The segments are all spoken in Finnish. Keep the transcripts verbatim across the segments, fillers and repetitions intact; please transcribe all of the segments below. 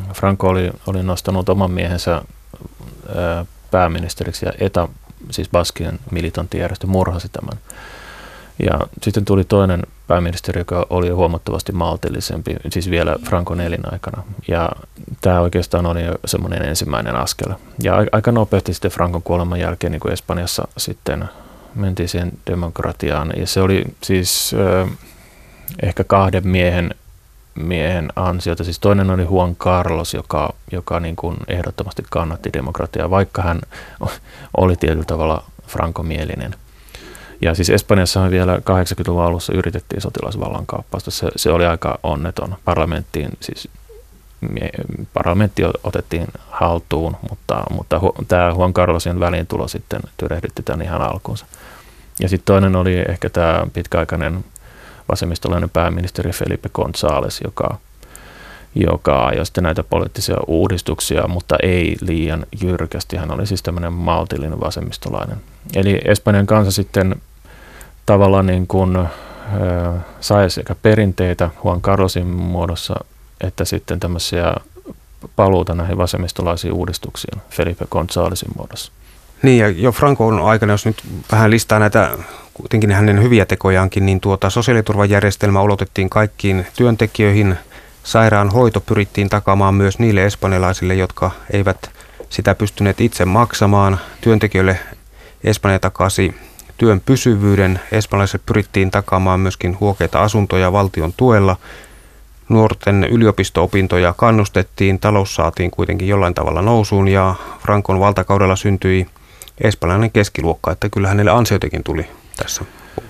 Franco oli, oli nostanut oman miehensä pääministeriksi ja ETA, siis Baskien militanttijärjestö, murhasi tämän. Ja sitten tuli toinen pääministeri, joka oli huomattavasti maltillisempi, siis vielä Francon elinaikana. Ja tämä oikeastaan oli semmoinen ensimmäinen askel. Ja aika nopeasti sitten Francon kuoleman jälkeen niin kuin Espanjassa sitten mentiin siihen demokratiaan. Ja se oli siis äh, ehkä kahden miehen, miehen ansiota. Siis toinen oli Juan Carlos, joka, joka niin kuin ehdottomasti kannatti demokratiaa, vaikka hän oli tietyllä tavalla frankomielinen. Ja siis Espanjassahan vielä kahdeksankymmentäluvun alussa yritettiin sotilasvallankaappausta. Se, se oli aika onneton. Parlamenttiin, siis parlamentti otettiin haltuun, mutta, mutta tämä Juan Carlosin väliintulo sitten tyrehdytti tämän ihan alkuunsa. Ja sitten toinen oli ehkä tämä pitkäaikainen vasemmistolainen pääministeri Felipe González, joka, joka ajoi sitten näitä poliittisia uudistuksia, mutta ei liian jyrkästi. Hän oli siis tämmöinen maltillinen vasemmistolainen. Eli Espanjan kansa sitten tavallaan niin kuin, äh, sai sekä perinteitä Juan Carlosin muodossa, että sitten tämmöisiä paluuta näihin vasemmistolaisiin uudistuksiin Felipe Gonzálezin muodossa. Niin, ja jo Francon aikana, jos nyt vähän listaa näitä kuitenkin hänen hyviä tekojaankin, niin tuota sosiaaliturvajärjestelmä ulotettiin kaikkiin työntekijöihin. Sairaanhoito pyrittiin takaamaan myös niille espanjalaisille, jotka eivät sitä pystyneet itse maksamaan. Työntekijöille Espanja takasi työn pysyvyyden. Espanjalaisille pyrittiin takaamaan myöskin huokeita asuntoja valtion tuella. Nuorten yliopisto-opintoja kannustettiin, talous saatiin kuitenkin jollain tavalla nousuun ja Francon valtakaudella syntyi espanjalainen keskiluokka, että kyllä hänelle ansioitakin tuli tässä.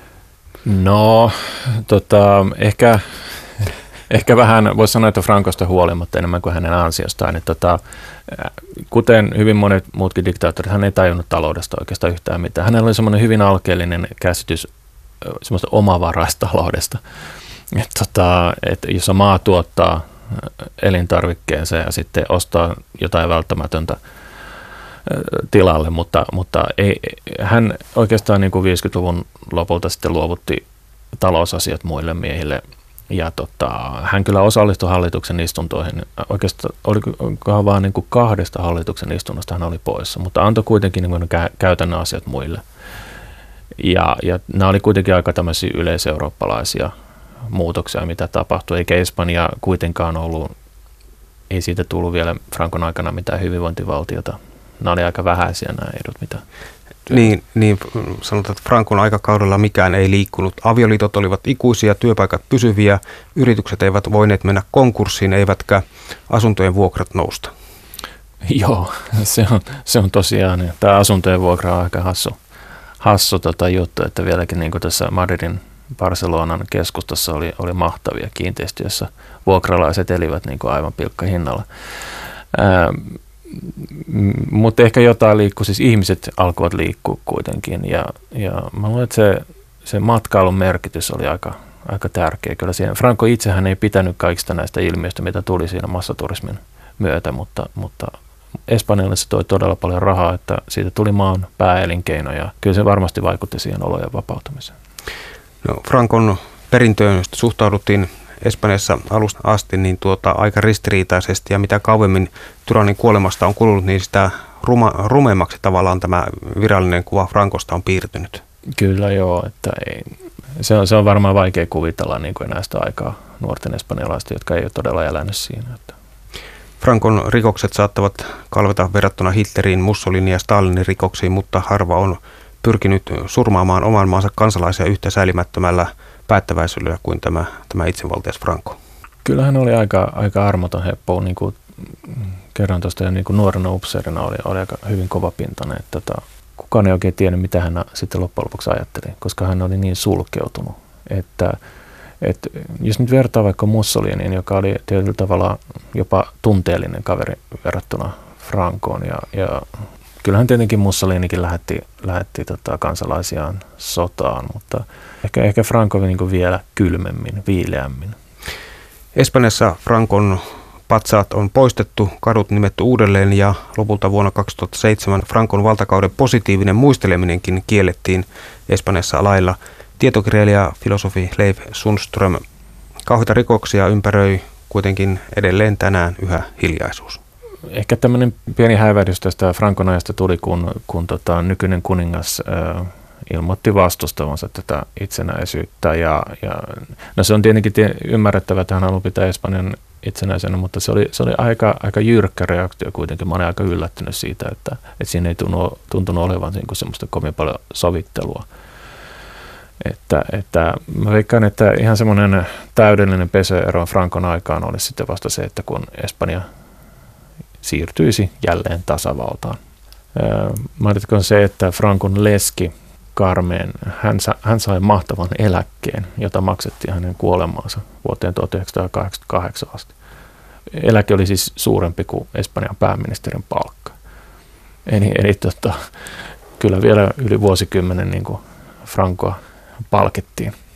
No, tota, ehkä, ehkä vähän voisi sanoa, että Francosta huolimatta enemmän kuin hänen ansiostaan. Että tota, kuten hyvin monet muutkin diktaattorit, hän ei tajunnut taloudesta oikeastaan yhtään mitään. Hänellä oli semmoinen hyvin alkeellinen käsitys semmoista omavaraista taloudesta. Että tota, et jos maa tuottaa elintarvikkeensa ja sitten ostaa jotain välttämätöntä tilalle, mutta, mutta ei, hän oikeastaan niin kuin viidenkymmenenluvun lopulta sitten luovutti talousasiat muille miehille ja tota, hän kyllä osallistui hallituksen istuntoihin. Oikeastaan olikohan vaan niin kuin kahdesta hallituksen istunnosta hän oli poissa, mutta antoi kuitenkin niin kuin kä- käytännön asiat muille. Ja, ja nämä oli kuitenkin aika tämmöisiä yleiseurooppalaisia muutoksia, mitä tapahtui, eikä Espanja kuitenkaan ollut, ei siitä tullut vielä Francon aikana mitään hyvinvointivaltiota. Nämä oli aika vähäisiä nämä edut, mitä Niin, niin sanotaan, että Francon aikakaudella mikään ei liikkunut. Avioliitot olivat ikuisia, työpaikat pysyviä, yritykset eivät voineet mennä konkurssiin, eivätkä asuntojen vuokrat nousta. Joo, se on, se on tosiaan. Tämä asuntojen vuokra on aika hassu, hassu tota juttu, että vieläkin niin kuin tässä Madridin Barcelonan keskustassa oli, oli mahtavia kiinteistöjä, joissa vuokralaiset elivät niin kuin aivan pilkkahinnalla. Ää, mutta ehkä jotain liikkuu, siis ihmiset alkoivat liikkua kuitenkin ja, ja mä luulen, että se, se matkailun merkitys oli aika, aika tärkeä. Kyllä siihen Franco itsehän ei pitänyt kaikista näistä ilmiöistä, mitä tuli siinä massaturismin myötä, mutta, mutta Espanjalle se toi todella paljon rahaa, että siitä tuli maan pääelinkeino ja kyllä se varmasti vaikutti siihen olojen vapautumiseen. No, Francon perintöön suhtauduttiin Espanjassa alusta asti niin tuota, aika ristiriitaisesti ja mitä kauemmin tyrannin kuolemasta on kulunut, niin sitä ruma, rumemmaksi tavallaan tämä virallinen kuva Francosta on piirtynyt. Kyllä joo, että ei, se, on, se on varmaan vaikea kuvitella niin kuin enää sitä aikaa nuorten espanjalaisten, jotka ei ole todella elänyt siinä. Että. Francon rikokset saattavat kalveta verrattuna Hitlerin, Mussolinin ja Stalinin rikoksiin, mutta harva on pyrkinyt surmaamaan oman maansa kansalaisia yhtä säilimättömällä päättäväisyydellä kuin tämä, tämä itsevaltias Franco. Kyllä hän oli aika, aika armoton heppo, niin kuin kerran tuosta jo niin kuin nuorena upseerina oli, oli aika hyvin kovapintainen. Että tota, kukaan ei oikein tiennyt, mitä hän sitten loppujen lopuksi ajatteli, koska hän oli niin sulkeutunut. Että, että jos nyt vertaa vaikka Mussoliniin, joka oli tietyllä tavalla jopa tunteellinen kaveri verrattuna Francoon ja, ja kyllähän tietenkin Mussolinikin lähetti, lähetti tota kansalaisiaan sotaan, mutta ehkä, ehkä Franco niin kuin vielä kylmemmin, viileämmin. Espanjassa Francon patsaat on poistettu, kadut nimetty uudelleen ja lopulta vuonna kaksituhattaseitsemän Francon valtakauden positiivinen muisteleminenkin kiellettiin Espanjassa lailla. Tietokirjailija, filosofi Leif Sundström, kauheita rikoksia ympäröi kuitenkin edelleen tänään yhä hiljaisuus. Ehkä tämmöinen pieni häivähdys tästä Francon ajasta tuli, kun, kun tota, nykyinen kuningas äh, ilmoitti vastustavansa tätä itsenäisyyttä. Ja, ja, no se on tietenkin tie, ymmärrettävä, että hän haluaa pitää Espanjan itsenäisenä, mutta se oli, se oli aika, aika jyrkkä reaktio kuitenkin. Mä olen aika yllättynyt siitä, että, että siinä ei tunnu, tuntunut olevan niin kuin semmoista kovin paljon sovittelua. Että, että mä veikkaan, että ihan semmoinen täydellinen pesäero Francon aikaan olisi sitten vasta se, että kun Espanja siirtyisi jälleen tasavaltaan. Mainittakoon se, että Francon leski Carmen, hän, sa, hän sai mahtavan eläkkeen, jota maksettiin hänen kuolemaansa vuoteen tuhatyhdeksänsataakahdeksankymmentäkahdeksan asti. Eläke oli siis suurempi kuin Espanjan pääministerin palkka. Eli, eli tota, kyllä vielä yli vuosikymmenen niin kuin Francoa palkittiin.